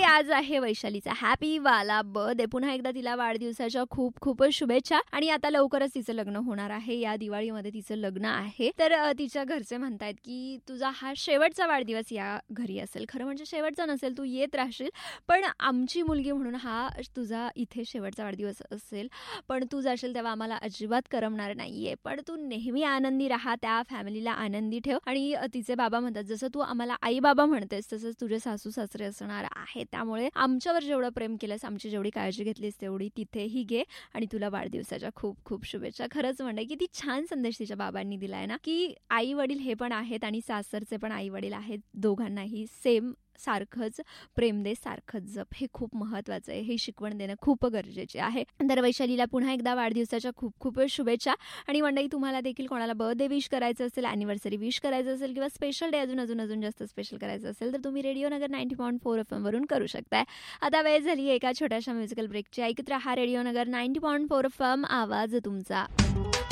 आज आहे वैशालीचा हॅपी वाला बर्थडे. पुन्हा एकदा तिला वाढदिवसाच्या खूप खूपच शुभेच्छा. आणि आता लवकरच तिचं लग्न होणार आहे, या दिवाळीमध्ये तिचं लग्न आहे. तर तिच्या घरचे म्हणतायत की तुझा हा शेवटचा वाढदिवस या घरी असेल. खरं म्हणजे शेवटचा नसेल, तू येत राहशील, पण आमची मुलगी म्हणून हा तुझा इथे शेवटचा वाढदिवस असेल. पण तू जाशील तेव्हा आम्हाला अजिबात करमणार नाहीये, पण तू नेहमी आनंदी राहा, त्या फॅमिलीला आनंदी ठेव. आणि तिचे बाबा म्हणतात जसं तू आम्हाला आई बाबा म्हणतेस तसंच तुझे सासू सासरे असणार आहे, त्यामुळे आमच्यावर जेवढं प्रेम केलंस, आमची जेवढी काळजी घेतलीस तेवढी तिथेही घे. आणि तुला वाढदिवसाच्या खूप खूप शुभेच्छा. खरंच म्हणजे किती छान संदेश तिच्या बाबांनी दिलाय ना, की आई वडील हे पण आहेत आणि सासरचे पण आई वडील आहेत, दोघांनाही सेम सारखंच प्रेम दे, सारखंच जप. हे खूप महत्वाचं आहे, हे शिकवण देणं खूप गरजेचे आहे. तर वैशालीला पुन्हा एकदा वाढदिवसाच्या खूप खूप शुभेच्छा. आणि मंडळी, तुम्हाला देखील कोणाला बर्थडे विश करायचं असेल, अॅनिव्हर्सरी विश करायचं असेल किंवा स्पेशल डे अजून जास्त स्पेशल करायचं असेल, तर तुम्ही रेडिओ नगर 90.4 FM वरून करू शकताय. आता वेळ झाली एका छोट्याशा म्युझिकल ब्रेकची. ऐकत राहा रेडिओ नगर 90.4 FM, आवाज तुमचा.